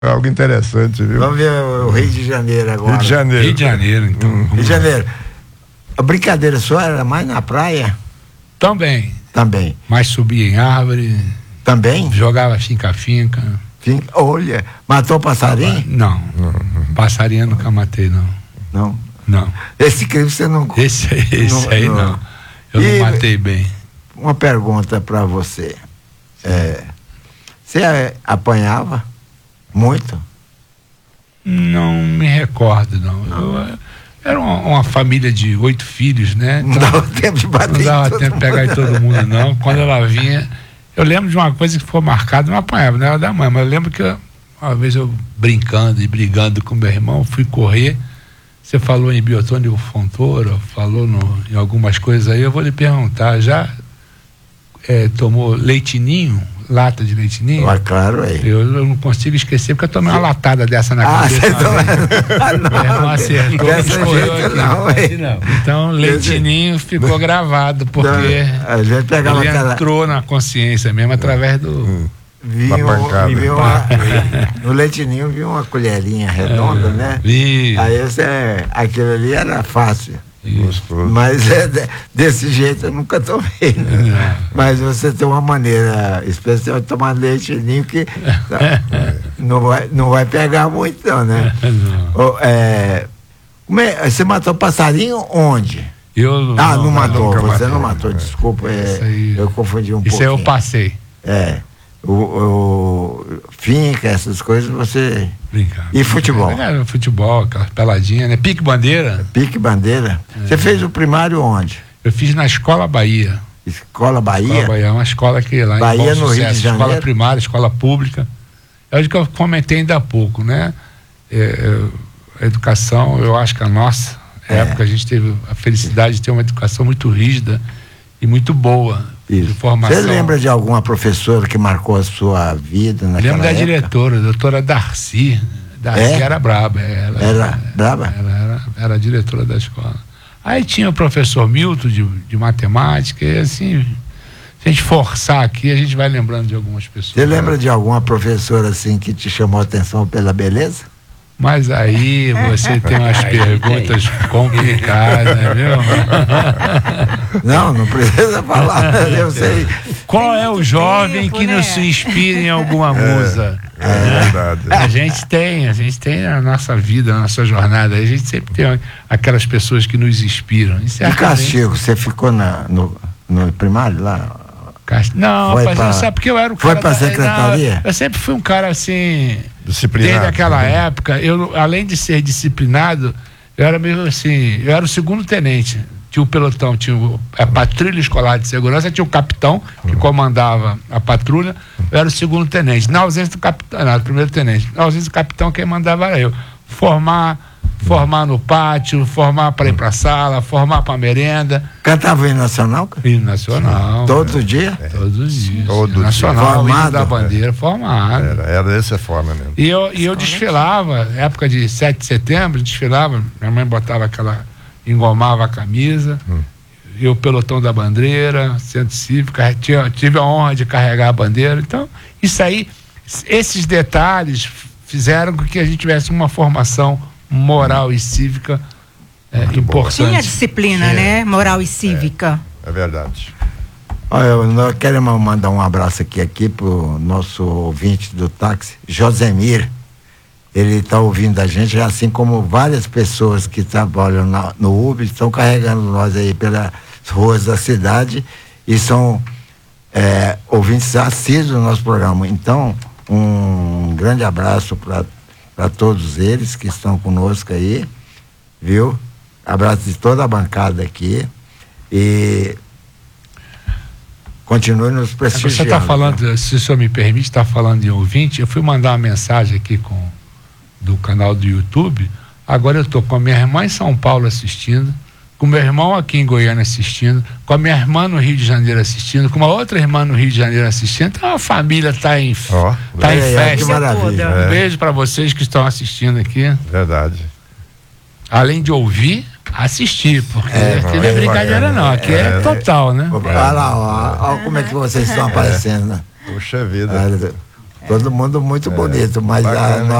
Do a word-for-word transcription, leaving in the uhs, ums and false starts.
Algo interessante, viu? Vamos ver o Rio de Janeiro agora. Rio de Janeiro. Rio de Janeiro, então. Hum. Rio de Janeiro. A brincadeira sua era mais na praia? Também. Também. Mas subia em árvore. Também? Jogava finca-finca. Finca, olha, matou passarinho? Não. Passarinho nunca matei, não. Não? Não. Esse crime você não... Esse, esse não, aí não. não. Eu E não matei bem. Uma pergunta para você. É, você é, apanhava muito? Não me recordo, não. não. Eu, era uma, uma família de oito filhos, né? Não então, dava tempo de bater Não dava em todo tempo de pegar em todo mundo, não. Quando ela vinha, eu lembro de uma coisa que ficou marcada, não apanhava, não era da mãe, mas eu lembro que eu, uma vez eu brincando e brigando com meu irmão, fui correr. Você falou em Biotônico Fontoura, falou no, em algumas coisas aí, eu vou lhe perguntar, já é, tomou leitinho, lata de leitinho? Ah, claro, é. Eu, eu não consigo esquecer, porque eu tomei uma latada dessa na ah, cabeça. Ah, não, meu irmão acertou, dessa jeito não, não. Então, leitinho ficou gravado, porque não, a gente pegava ele aquela... entrou na consciência mesmo, através do... Hum. Vi um, vi uma, no leitinho vi uma colherinha redonda, é, né? Vi. Aí você, aquilo ali era fácil. Gostoso. Mas é, desse jeito eu nunca tomei, né? Mas você tem uma maneira especial de tomar leitinho que não vai, não vai pegar muito, não, né? Não. É, como é, você matou passarinho onde? Eu, ah, não, não matou, você matei, não matou, é. desculpa, é, aí, eu confundi um isso pouquinho. Isso aí eu passei. É. O, o finca, essas coisas você... Brincar. E futebol? É, futebol, aquela peladinha, né? Pique bandeira. Pique bandeira. É. Você fez o primário onde? Eu fiz na Escola Bahia. Escola Bahia? Escola Bahia, é uma escola que lá Bahia, em Bom no Sucesso, Rio de Janeiro? Escola primária, escola pública. É o que eu comentei ainda há pouco, né? É, a educação, eu acho que a nossa é. época, a gente teve a felicidade de ter uma educação muito rígida e muito boa. De formação. Você lembra de alguma professora que marcou a sua vida naquela Lembro da época? diretora, a doutora Darcy. Darcy é? era braba. Ela, era ela, braba? Ela era, era a diretora da escola. Aí tinha o professor Milton de, de matemática, e assim, se a gente forçar aqui, a gente vai lembrando de algumas pessoas. Você lembra de alguma professora assim que te chamou a atenção pela beleza? Mas aí você tem umas perguntas complicadas, viu? Não, não precisa falar, eu sei. Qual é o jovem que não se inspira em alguma musa? É, é verdade. A gente tem, a gente tem na nossa vida, na nossa jornada, a gente sempre tem aquelas pessoas que nos inspiram. E Castigo, você ficou na, no, no primário lá? Não, foi rapaz, pra, sabe porque eu era o cara... Foi pra secretaria? Não, eu sempre fui um cara assim... Disciplinado. Desde aquela época, eu, além de ser disciplinado, eu era mesmo assim, eu era o segundo tenente. Tinha o pelotão, tinha o, a patrulha escolar de segurança, tinha o capitão que comandava a patrulha, eu era o segundo tenente. Na ausência do capitão, não, o primeiro tenente. Na ausência do capitão, quem mandava era eu. Formar, formar no pátio, formar para ir para a sala, formar para a merenda. Cantava o hino nacional? Hino nacional. Todo é. dia? É. Todos os dias. Todo nacional, dia. hino da bandeira, formado. Era, era dessa forma mesmo. E eu, e eu desfilava, época de sete de setembro, desfilava, minha mãe botava aquela, engomava a camisa, hum. e o pelotão da bandeira, centro cívico, tinha, tive a honra de carregar a bandeira. Então, isso aí, esses detalhes fizeram com que a gente tivesse uma formação moral e cívica é, importante. Tinha disciplina, é. né? Moral e cívica. É, é verdade. Olha, eu quero mandar um abraço aqui, aqui pro nosso ouvinte do táxi, Josemir. Ele está ouvindo a gente, assim como várias pessoas que trabalham na, no Uber estão carregando nós aí pelas ruas da cidade e são é, ouvintes assíduos do nosso programa. Então, um grande abraço para todos eles que estão conosco aí, viu? Abraço de toda a bancada aqui e continue nos prestigiando. Você está falando, né? Se o senhor me permite, está falando de ouvinte, eu fui mandar uma mensagem aqui com, do canal do YouTube, agora eu estou com a minha irmã em São Paulo assistindo, com meu irmão aqui em Goiânia assistindo, com a minha irmã no Rio de Janeiro assistindo, com uma outra irmã no Rio de Janeiro assistindo. Então a família está em, oh, tá é, em festa. Que maravilha. Um beijo para vocês que estão assistindo aqui. Verdade. Além de ouvir, assistir, porque é, aqui não é brincadeira é, não, aqui é, é total, né? Olha lá, ó, ó, como é que vocês estão aparecendo, né? Puxa vida. Todo mundo muito bonito, mas a Bacana.